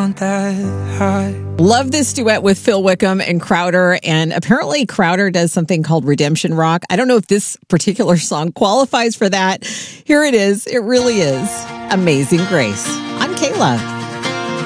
aren't that high. Love this duet with Phil Wickham and Crowder. And apparently Crowder does something called redemption rock. I don't know if this particular song qualifies for that. Here it is. It really is Amazing Grace. I'm Kayla.